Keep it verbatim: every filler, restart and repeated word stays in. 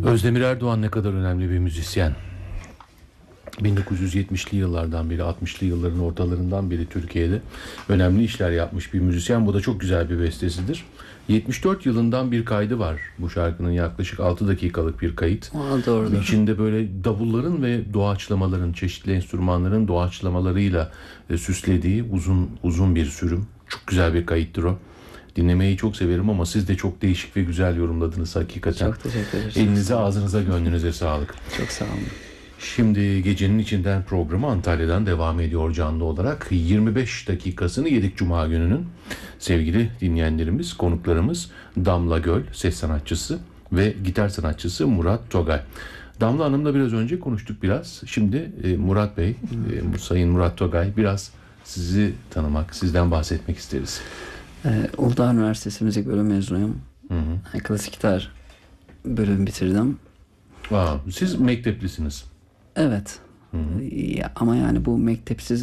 Özdemir Erdoğan ne kadar önemli bir müzisyen. bin dokuz yüz yetmişli yıllardan beri, altmışlı yılların ortalarından beri Türkiye'de önemli işler yapmış bir müzisyen. Bu da çok güzel bir bestesidir. yetmiş dört yılından bir kaydı var bu şarkının, yaklaşık altı dakikalık bir kayıt. Aa, doğrudur. İçinde böyle davulların ve doğaçlamaların, çeşitli enstrümanların doğaçlamalarıyla e, süslediği uzun uzun bir sürüm. Çok güzel bir kayıttır o. Dinlemeyi çok severim ama siz de çok değişik ve güzel yorumladınız hakikaten. Çok teşekkür ederiz. Elinize, ağzınıza, gönlünüze sağlık. Çok sağ olun. Şimdi Gecenin İçinden programı Antalya'dan devam ediyor canlı olarak. yirmi beş dakikasını yedik Cuma gününün. Sevgili dinleyenlerimiz, konuklarımız Damla Göl, ses sanatçısı ve gitar sanatçısı Murat Togay. Damla Hanım'la biraz önce konuştuk biraz. Şimdi e, Murat Bey, e, Sayın Murat Togay, biraz sizi tanımak, sizden bahsetmek isteriz. Ee, Uludağ Üniversitesi Müzik Bölümü mezunuyum. Hı hı. Klasik gitar bölümü bitirdim. Aa, siz mekteplisiniz. Evet. Hı hı. Ya, ama yani bu mektepsiz